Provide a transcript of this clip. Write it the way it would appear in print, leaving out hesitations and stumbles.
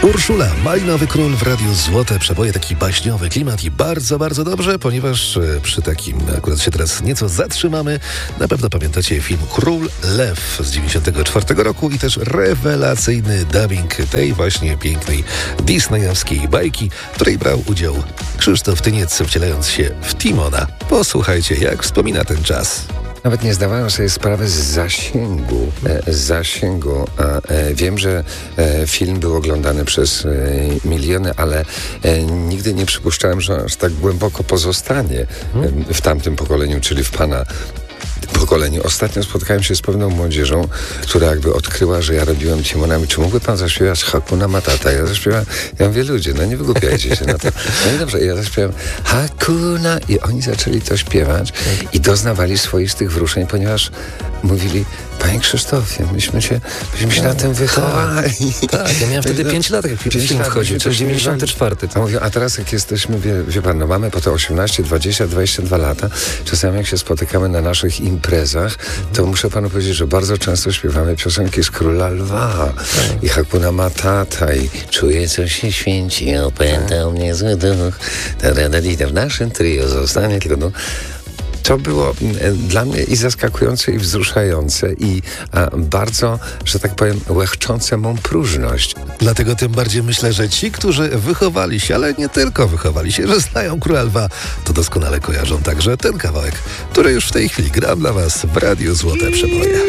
Urszula, Malinowy Król w Radiu Złote Przeboje, taki baśniowy klimat i bardzo, bardzo dobrze, ponieważ przy takim akurat się teraz nieco zatrzymamy. Na pewno pamiętacie film Król Lew z 94 roku i też rewelacyjny dubbing tej właśnie pięknej disneyowskiej bajki, w której brał udział Krzysztof Tyniec, wcielając się w Timona. Posłuchajcie, jak wspomina ten czas. Nawet nie zdawałem sobie sprawy z zasięgu. Wiem, że film był oglądany przez miliony, ale nigdy nie przypuszczałem, że aż tak głęboko pozostanie w tamtym pokoleniu, czyli w pana pokoleniu. Ostatnio spotkałem się z pewną młodzieżą, która jakby odkryła, że ja robiłem Timonami. Czy mógłby pan zaśpiewać Hakuna Matata? Ja zaśpiewałem, ja mówię, ludzie, no nie wygłupiajcie się na to. No i dobrze, ja zaśpiewałem Hakuna i oni zaczęli to śpiewać i doznawali swoistych wzruszeń, ponieważ mówili, panie Krzysztofie, myśmy się na tym wychowali. Tak, ja miałem wtedy 5 lat, jak film wchodził, to 94. A mówię, a teraz jak jesteśmy, wie pan, no mamy po te 18, 20, 22 lata, czasami jak się spotykamy na naszych imprezach, to muszę panu powiedzieć, że bardzo często śpiewamy piosenki z Króla Lwa i Hakuna Matata i czuję, co się święci, opętał mnie zły duch. W naszym trio zostanie tylko no. To było dla mnie i zaskakujące, i wzruszające, i bardzo, że tak powiem, łechczące mą próżność. Dlatego tym bardziej myślę, że ci, którzy wychowali się, ale nie tylko wychowali się, że znają Króla Lwa, to doskonale kojarzą także ten kawałek, który już w tej chwili gram dla was w Radiu Złote Przeboje.